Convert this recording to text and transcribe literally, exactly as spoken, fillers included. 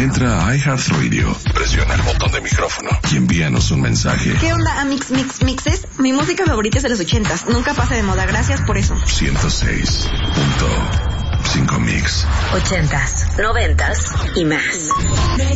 Entra a iHeartRadio, presiona el botón de micrófono y envíanos un mensaje. ¿Qué onda, Amix Mix Mixes? Mi música favorita es de los ochentas. Nunca pasa de moda. Gracias por eso. ciento seis punto cinco Mix. Ochentas, noventas y más.